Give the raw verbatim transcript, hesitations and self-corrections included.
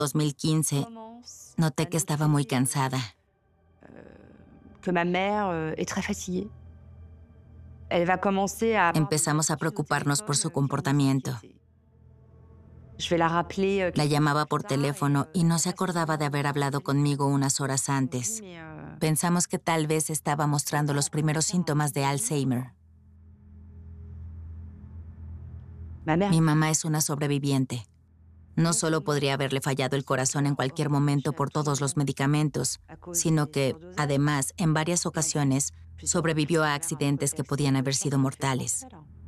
dos mil quince, noté que estaba muy cansada. Que ma mère euh, est très fatiguée. Elle va commencer à avoir des Empezamos a attitudes au preocuparnos por téléphone su euh, qui vont nous comportamiento. inquiéter. Je vais la rappeler euh, La quelques minutes llamaba plus por tard et teléfono euh, y no elle se va se acordaba de souvenir de haber moi assez hablado vite. conmigo unas horas Je me dis antes. mais euh, Pensamos que tal vez estaba mostrando elle est los en train de primeros faire un síntomas de Alzheimer, quoi. Alzheimer. Ma mère Mi mamá es una sobreviviente. No non solo seulement podría haberle fallado el son corazón en cœur cualquier aurait lâché momento à por tout todos los moment medicamentos, à cause sino des que, surdosages además, en varias et en plus ocasiones, plusieurs sobrevivió a vasculaires, un accidentes que col podían haber calcium sido qui lui fait mortales. penser là.